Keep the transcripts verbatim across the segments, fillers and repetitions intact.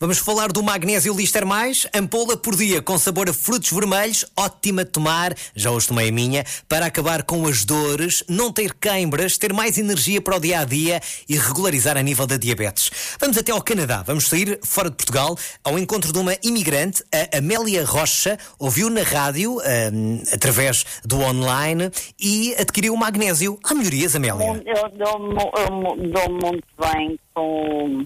Vamos falar do magnésio Lister Mais, ampola por dia com sabor a frutos vermelhos, ótima de tomar, já hoje tomei a minha, para acabar com as dores, não ter queimbras, ter mais energia para o dia-a-dia e regularizar a nível da diabetes. Vamos até ao Canadá, vamos sair fora de Portugal, ao encontro de uma imigrante, a Amélia Rocha, ouviu na rádio, um, através do online, e adquiriu o magnésio. Há melhorias, Amélia? Eu dou-me eu dou muito bem com...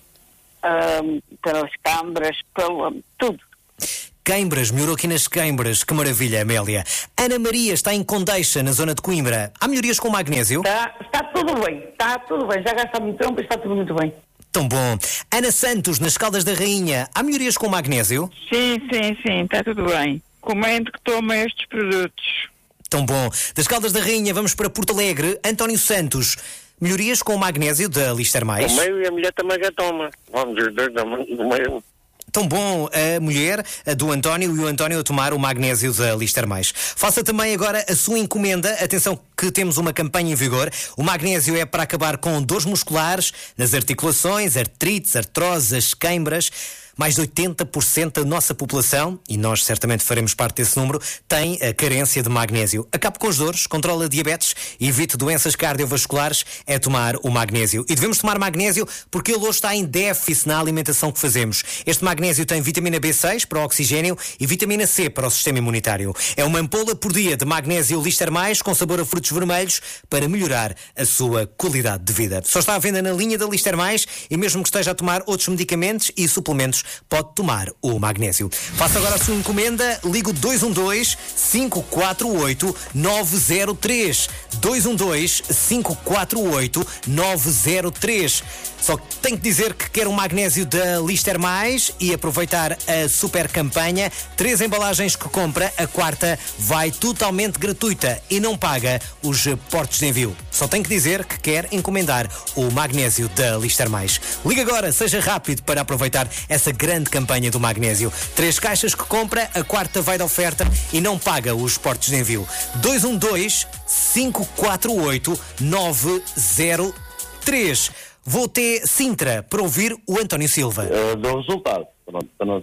Um, pelas câmaras, pelo, tudo. Queimbras, melhorou aqui nas queimbras, que maravilha, Amélia. Ana Maria está em Condeixa, na zona de Coimbra. Há melhorias com o magnésio? Está, está tudo bem, está tudo bem. Já gasta muito tempo e está tudo muito bem. Tão bom. Ana Santos, nas Caldas da Rainha. Há melhorias com o magnésio? Sim, sim, sim, está tudo bem. Comendo que toma estes produtos. Tão bom. Das Caldas da Rainha vamos para Porto Alegre. António Santos. Melhorias com o magnésio da Lister Mais? O meio e a mulher também já toma. Vamos os dois do meio. Tão bom, a mulher a do António e o António a tomar o magnésio da Lister Mais. Faça também agora a sua encomenda. Atenção que temos uma campanha em vigor. O magnésio é para acabar com dores musculares, nas articulações, artrites, artroses, queimbras. Mais de oitenta por cento da nossa população, e nós certamente faremos parte desse número, tem a carência de magnésio. Acabe com as dores, controla diabetes e evite doenças cardiovasculares, é tomar o magnésio. E devemos tomar magnésio porque ele hoje está em déficit na alimentação que fazemos. Este magnésio tem vitamina B seis para o oxigênio e vitamina C para o sistema imunitário. É uma ampola por dia de magnésio Lister Mais com sabor a frutos vermelhos para melhorar a sua qualidade de vida. Só está à venda na linha da Lister Mais e mesmo que esteja a tomar outros medicamentos e suplementos, pode tomar o magnésio. Faça agora a sua encomenda, ligue o dois um dois, cinco quatro oito, nove zero três. dois um dois, cinco quatro oito, nove zero três. Só que tem que dizer que quer um magnésio da Lister Mais e aproveitar a super campanha. Três embalagens que compra, a quarta vai totalmente gratuita e não paga os portos de envio. Só tem que dizer que quer encomendar o magnésio da Lister Mais. Liga agora, seja rápido para aproveitar essa grande campanha do magnésio. Três caixas que compra, a quarta vai de oferta e não paga os portos de envio. dois um dois, cinco quatro oito, nove zero três. Vou até Sintra para ouvir o António Silva. Eu dou resultado. Pronto, para,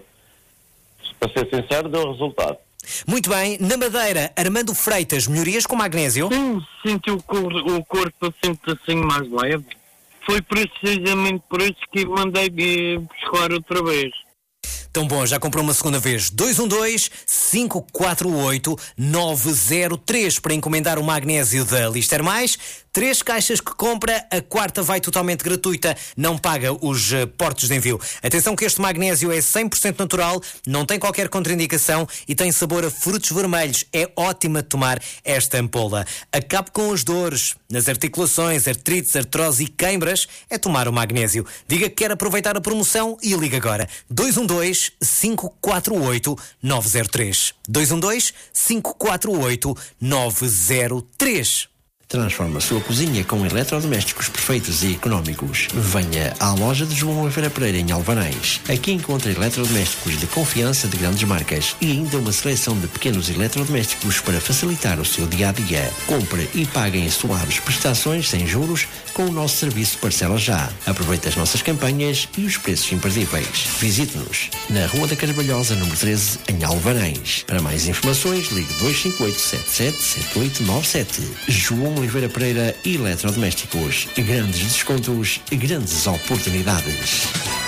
para ser sincero, deu resultado. Muito bem. Na Madeira, Armando Freitas, melhorias com magnésio? Sim, senti o, cor, o corpo sempre assim mais leve. Foi precisamente por isso que mandei buscar outra vez. Tão bom, já comprou uma segunda vez. dois um dois, cinco quatro oito, nove zero três para encomendar o magnésio da Lister Mais. Três caixas que compra, a quarta vai totalmente gratuita, não paga os uh, portos de envio. Atenção que este magnésio é cem por cento natural, não tem qualquer contraindicação e tem sabor a frutos vermelhos. É ótima de tomar esta ampola. Acabe com as dores nas articulações, artrites, artrose e queimbras, é tomar o magnésio. Diga que quer aproveitar a promoção e liga agora. dois um dois, cinco quatro oito, nove zero três. dois um dois, cinco quatro oito, nove zero três. Transforma a sua cozinha com eletrodomésticos perfeitos e económicos. Venha à loja de João Oliveira Pereira em Alvarães. Aqui encontra eletrodomésticos de confiança de grandes marcas e ainda uma seleção de pequenos eletrodomésticos para facilitar o seu dia-a-dia. Compre e pague em suaves prestações sem juros com o nosso serviço Parcela Já. Aproveite as nossas campanhas e os preços imperdíveis. Visite-nos na Rua da Carvalhosa, número treze, em Alvarães. Para mais informações, ligue dois cinco oito, sete sete sete oito nove sete. João Oliveira Pereira Eletrodomésticos. Grandes descontos, grandes oportunidades.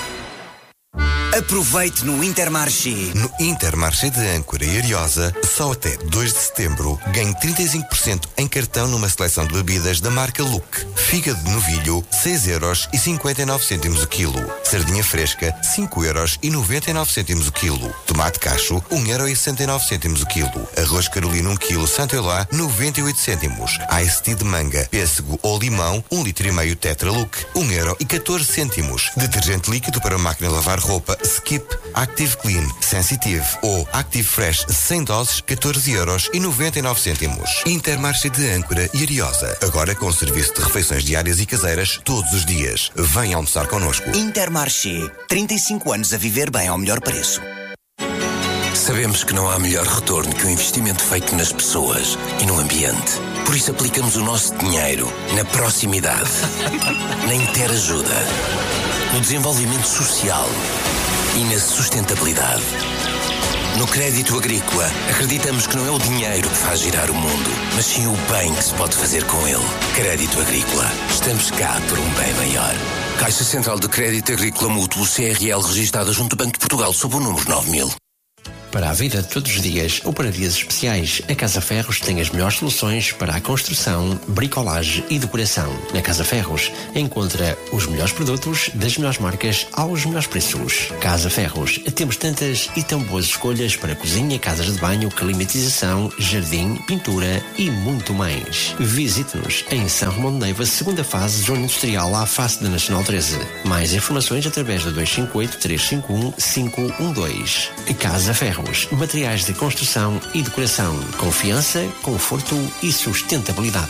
Aproveite no Intermarché. No Intermarché de Âncora e Ariosa, só até dois de setembro, ganhe trinta e cinco por cento em cartão numa seleção de bebidas da marca Look. Fígado de novilho, seis euros e cinquenta e nove cêntimos o quilo. Sardinha fresca, cinco euros e noventa e nove cêntimos o quilo. Tomate cacho, um euro e sessenta e nove cêntimos o quilo. Arroz carolino um quilo, Saint-Eloi, noventa e oito cêntimos. Ice tea de manga, pêssego ou limão, um litro e meio Tetra Look, um euro e catorze cêntimos. Detergente líquido para máquina de lavar roupa, Skip, Active Clean, Sensitive ou Active Fresh cem doses, catorze euros e noventa e nove cêntimos. Intermarché de Âncora e Ariosa, agora com serviço de refeições diárias e caseiras todos os dias. Venha almoçar connosco. Intermarché, trinta e cinco anos a viver bem ao melhor preço. Sabemos que não há melhor retorno que o investimento feito nas pessoas e no ambiente. Por isso aplicamos o nosso dinheiro na proximidade, na interajuda, no desenvolvimento social e na sustentabilidade. No Crédito Agrícola, acreditamos que não é o dinheiro que faz girar o mundo, mas sim o bem que se pode fazer com ele. Crédito Agrícola. Estamos cá por um bem maior. Caixa Central de Crédito Agrícola Mútuo, C R L, registada junto ao Banco de Portugal, sob o número nove mil. Para a vida de todos os dias ou para dias especiais, a Casa Ferros tem as melhores soluções para a construção, bricolagem e decoração. Na Casa Ferros encontra os melhores produtos das melhores marcas aos melhores preços. Casa Ferros, temos tantas e tão boas escolhas para cozinha, casas de banho, climatização, jardim, pintura e muito mais. Visite-nos em São Romão de Neiva, segunda fase, zona industrial, à face da Nacional treze. Mais informações através do dois cinco oito, três cinco um, cinco um dois. Casa Ferros. Materiais de construção e decoração. Confiança, conforto e sustentabilidade.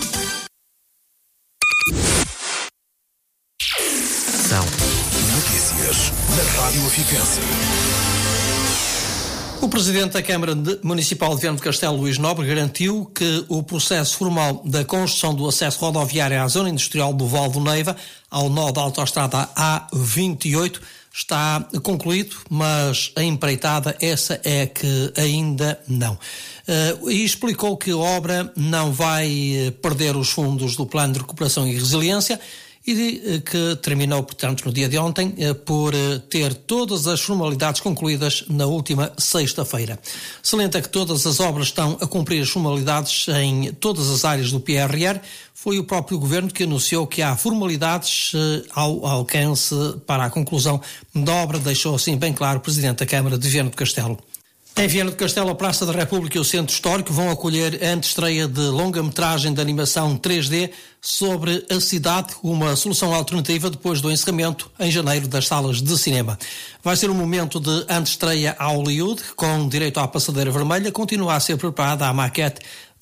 São notícias na Rádio Afiquense. O Presidente da Câmara Municipal de Viana do Castelo, Luís Nobre, garantiu que o processo formal da construção do acesso rodoviário à zona industrial do Val do Neiva, ao nó da autoestrada A vinte e oito, está concluído, mas a empreitada, essa é que ainda não. Uh, e explicou que a obra não vai perder os fundos do Plano de Recuperação e Resiliência e que terminou, portanto, no dia de ontem, por ter todas as formalidades concluídas na última sexta-feira. Salienta que todas as obras estão a cumprir as formalidades em todas as áreas do P R R. Foi o próprio Governo que anunciou que há formalidades ao alcance para a conclusão da obra, deixou assim bem claro o Presidente da Câmara de Viana do Castelo. Em Viana do Castelo, a Praça da República e o Centro Histórico vão acolher a antestreia de longa-metragem de animação três D sobre a cidade, uma solução alternativa depois do encerramento em janeiro das salas de cinema. Vai ser um momento de antestreia a Hollywood, com direito à passadeira vermelha. Continua a ser preparada a maquete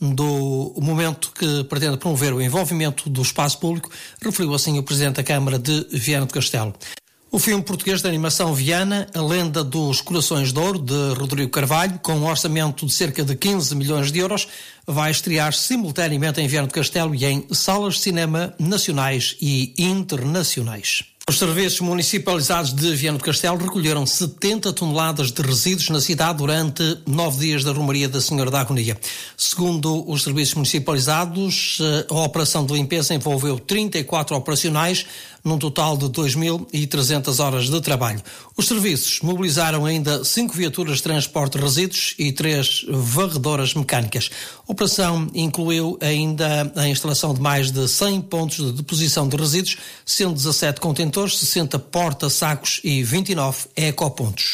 do momento que pretende promover o envolvimento do espaço público, referiu assim o Presidente da Câmara de Viana do Castelo. O filme português de animação Viana, A Lenda dos Corações de Ouro, de Rodrigo Carvalho, com um orçamento de cerca de quinze milhões de euros, vai estrear simultaneamente em Viana do Castelo e em salas de cinema nacionais e internacionais. Os serviços municipalizados de Viana do Castelo recolheram setenta toneladas de resíduos na cidade durante nove dias da Romaria da Senhora da Agonia. Segundo os serviços municipalizados, a operação de limpeza envolveu trinta e quatro operacionais, num total de dois mil e trezentas horas de trabalho. Os serviços mobilizaram ainda cinco viaturas de transporte de resíduos e três varredoras mecânicas. A operação incluiu ainda a instalação de mais de cem pontos de deposição de resíduos, sendo dezassete contentores, sessenta porta-sacos e vinte e nove ecopontos.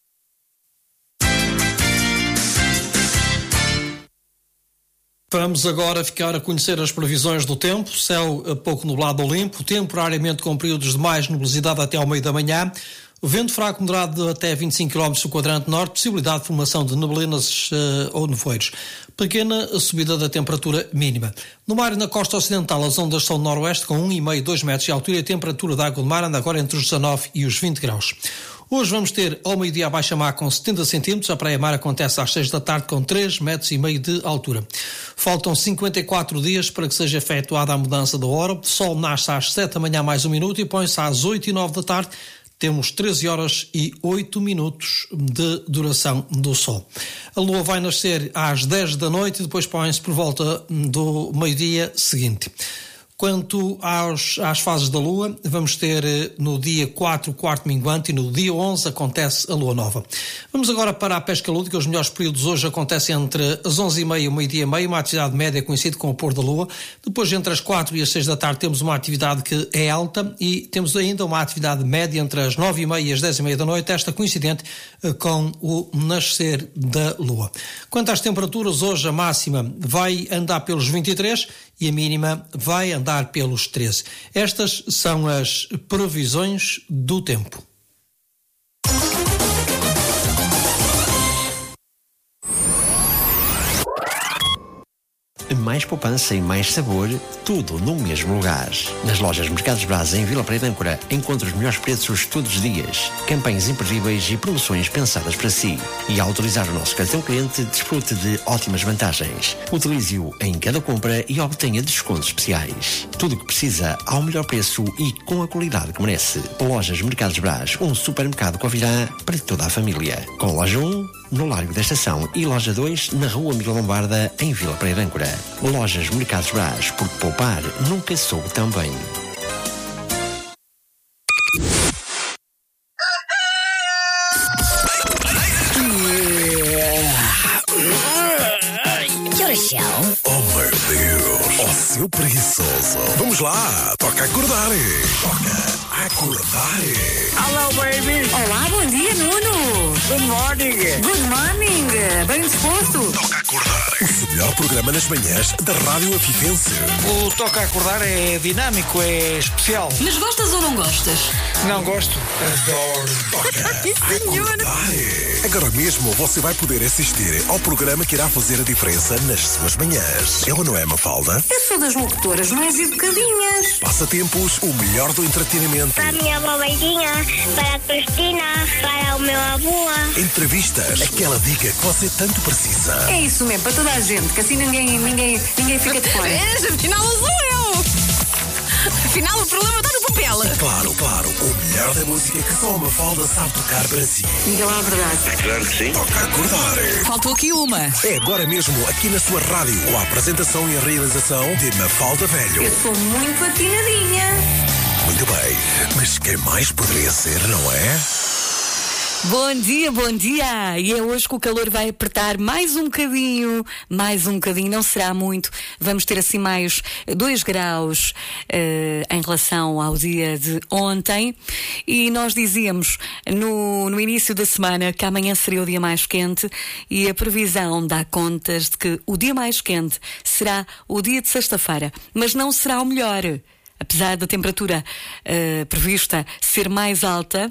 Vamos agora ficar a conhecer as previsões do tempo. Céu pouco nublado ou limpo, temporariamente com períodos de mais nubosidade até ao meio da manhã. Vento fraco moderado de até vinte e cinco quilómetros do quadrante norte, possibilidade de formação de neblinas uh, ou nevoeiros. Pequena subida da temperatura mínima. No mar e na costa ocidental, as ondas são noroeste com um vírgula cinco a dois metros de altura e a temperatura da água do mar anda agora entre os dezanove e os vinte graus. Hoje vamos ter ao meio-dia a baixa-mar com setenta centímetros, a praia-mar acontece às seis da tarde com três metros e meio de altura. Faltam cinquenta e quatro dias para que seja efetuada a mudança da hora. O sol nasce às sete da manhã mais um minuto e põe-se às oito e nove da tarde. Temos treze horas e oito minutos de duração do sol. A lua vai nascer às dez da noite e depois põe-se por volta do meio-dia seguinte. Quanto aos, às fases da Lua, vamos ter no dia quatro o quarto minguante e no dia onze acontece a Lua Nova. Vamos agora para a pesca lúdica. Os melhores períodos hoje acontecem entre as onze e meia e o meio-dia e meia, uma atividade média coincide com o pôr da Lua. Depois, entre as quatro e as seis da tarde, temos uma atividade que é alta e temos ainda uma atividade média entre as nove e meia e as dez e meia da noite, esta coincidente com o nascer da Lua. Quanto às temperaturas, hoje a máxima vai andar pelos vinte e três e a mínima vai andar pelos treze. Estas são as previsões do tempo. mais poupança e mais sabor, tudo no mesmo lugar. Nas lojas Mercados Braz em Vila Praia de Âncora, encontra os melhores preços todos os dias, campanhas imperdíveis e promoções pensadas para si. E ao utilizar o nosso cartão cliente, desfrute de ótimas vantagens. Utilize-o em cada compra e obtenha descontos especiais. Tudo o que precisa ao melhor preço e com a qualidade que merece. Lojas Mercados Braz, um supermercado Covilhã para toda a família. Com loja um, no Largo da Estação, e loja dois, na Rua Miguel Lombarda, em Vila Praia de Âncora. Lojas Mercados Braz, porque poupar nunca soube tão bem. Oh meu Deus, oh seu preguiçoso. Vamos lá, toca acordar. Toca acordar. Hello, baby. Olá, bom dia, Nuno. Good morning. Good morning. Bem disposto? Toca acordar. O melhor programa nas manhãs da Rádio Afifense. O Toca Acordar é dinâmico, é especial. Mas gostas ou não gostas? Não gosto. Adoro. Toca acordar. Agora mesmo você vai poder assistir ao programa que irá fazer a diferença nas suas manhãs. É ou não é, Mafalda? Eu sou das locutoras mais educadinhas. Passatempos, o melhor do entretenimento. Para a minha avó Beijinha, para a Cristina, para o meu avô. Entrevistas, aquela dica que você tanto precisa. É isso mesmo, para toda a gente, que assim ninguém, ninguém, ninguém fica de fora. É, afinal sou eu. Afinal o problema está no papel. Claro, claro, o melhor da música que só a Mafalda sabe tocar para si. Diga lá a verdade. Claro que sim. Toca acordar. Faltou aqui uma. É agora mesmo, aqui na sua rádio, com a apresentação e a realização de Mafalda Velho. Eu sou muito atinadinha. Muito bem, mas quem mais poderia ser, não é? Bom dia, bom dia! E é hoje que o calor vai apertar mais um bocadinho, mais um bocadinho, não será muito. Vamos ter assim mais dois graus uh, em relação ao dia de ontem. E nós dizíamos no, no início da semana que amanhã seria o dia mais quente e a previsão dá contas de que o dia mais quente será o dia de sexta-feira, mas não será o melhor. Apesar da temperatura uh, prevista ser mais alta,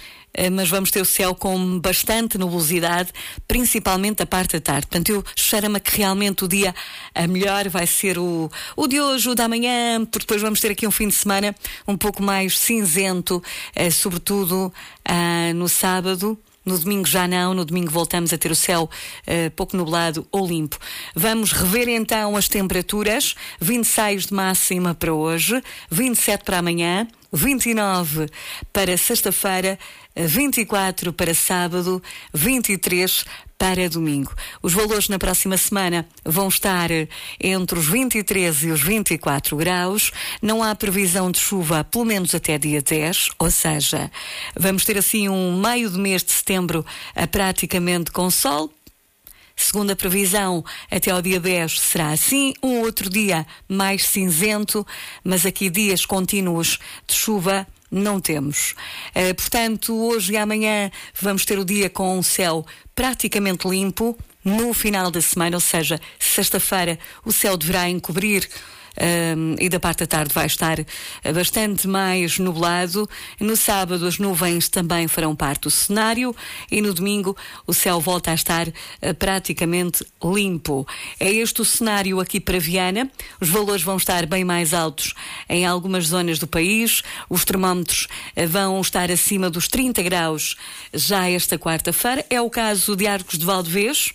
mas vamos ter o céu com bastante nubosidade, principalmente a parte da tarde. Portanto, eu cheiro-me que realmente o dia a melhor vai ser o, o de hoje, o da manhã, porque depois vamos ter aqui um fim de semana um pouco mais cinzento, eh, sobretudo ah, no sábado. No domingo já não, no domingo voltamos a ter o céu uh, pouco nublado ou limpo. Vamos rever então as temperaturas. vinte e seis de máxima para hoje, vinte e sete para amanhã, vinte e nove para sexta-feira, vinte e quatro para sábado, vinte e três para domingo. Os valores na próxima semana vão estar entre os vinte e três e os vinte e quatro graus. Não há previsão de chuva, pelo menos até dia dez, ou seja, vamos ter assim um meio de mês de setembro a praticamente com sol. Segundo a previsão, até ao dia dez será assim, um outro dia mais cinzento, mas aqui dias contínuos de chuva não temos. Uh, portanto, hoje e amanhã vamos ter o dia com um céu praticamente limpo. No final da semana, ou seja, sexta-feira, o céu deverá encobrir Um, e da parte da tarde vai estar bastante mais nublado. No sábado as nuvens também farão parte do cenário e no domingo o céu volta a estar uh, praticamente limpo. É este o cenário aqui para Viana. Os valores vão estar bem mais altos em algumas zonas do país. Os termómetros uh, vão estar acima dos trinta graus já esta quarta-feira. É o caso de Arcos de Valdevez.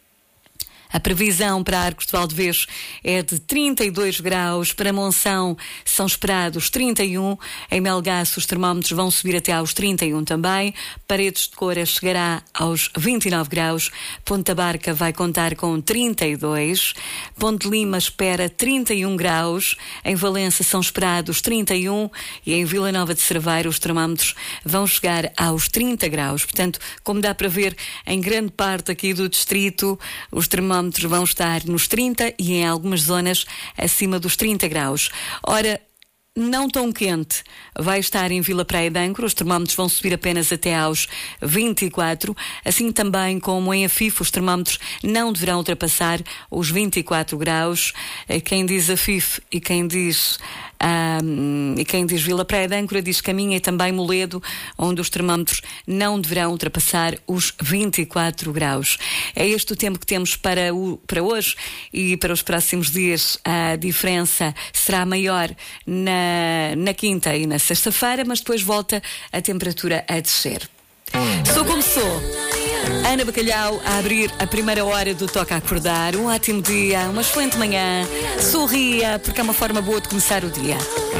A previsão para Arcos de Valdevez é de trinta e dois graus. Para Monção são esperados trinta e um. Em Melgaço os termómetros vão subir até aos trinta e um também. Paredes de Cora chegará aos vinte e nove graus. Ponta Barca vai contar com trinta e dois. Ponte Lima espera trinta e um graus. Em Valença são esperados trinta e um. E em Vila Nova de Cerveiro os termómetros vão chegar aos trinta graus. Portanto, como dá para ver, em grande parte aqui do distrito, os termómetros vão estar nos trinta e em algumas zonas acima dos trinta graus. Ora, não tão quente vai estar em Vila Praia de Âncora, os termómetros vão subir apenas até aos vinte e quatro, assim também como em Afife, os termómetros não deverão ultrapassar os vinte e quatro graus. Quem diz Afife e quem diz Ah, e quem diz Vila Praia de Âncora diz Caminha e também Moledo, onde os termómetros não deverão ultrapassar os vinte e quatro graus. É este o tempo que temos para, o, para hoje e para os próximos dias. A diferença será maior na, na quinta e na sexta-feira, mas depois volta a temperatura a descer. Sou como sou. Ana Bacalhau a abrir a primeira hora do Toca a Acordar. Um ótimo dia, uma excelente manhã. Sorria, porque é uma forma boa de começar o dia.